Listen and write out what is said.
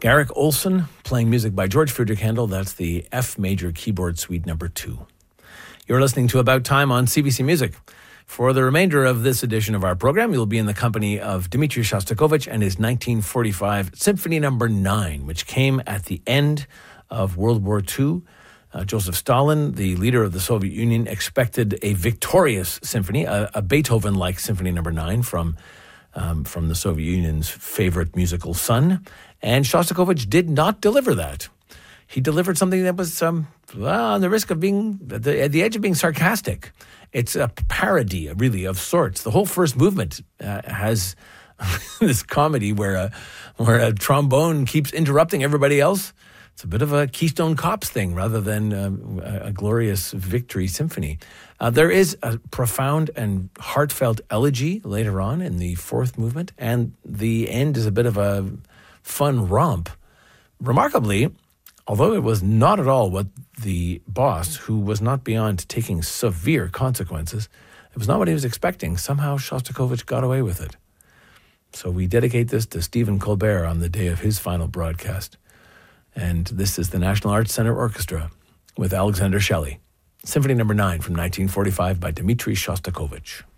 Garrick Olson playing music by George Friedrich Handel. That's the F major keyboard suite number 2. You're listening to About Time on CBC Music. For the remainder of this edition of our program, you'll be in the company of Dmitri Shostakovich and his 1945 Symphony Number 9, which came at the end of World War II. Joseph Stalin, the leader of the Soviet Union, expected a victorious symphony, a Beethoven-like Symphony Number 9 from the Soviet Union's favorite musical son. And Shostakovich did not deliver that. He delivered something that was on the risk of being, at the edge of being sarcastic. It's a parody, really, of sorts. The whole first movement has this comedy where a trombone keeps interrupting everybody else. It's a bit of a Keystone Cops thing rather than a glorious victory symphony. There is a profound and heartfelt elegy later on in the fourth movement, and the end is a bit of a fun romp. Remarkably, although it was not at all what the boss, who was not beyond taking severe consequences, it was not what he was expecting. Somehow Shostakovich got away with it. So we dedicate this to Stephen Colbert on the day of his final broadcast. And this is the National Arts Center Orchestra with Alexander Shelley. Symphony Number 9 from 1945 by Dmitri Shostakovich.